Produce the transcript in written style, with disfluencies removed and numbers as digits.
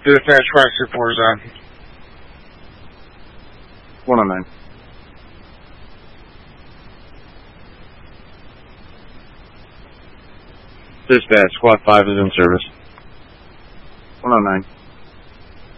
Dispatch 564 is on. 109. Dispatch, Squad 5 is in service. 109.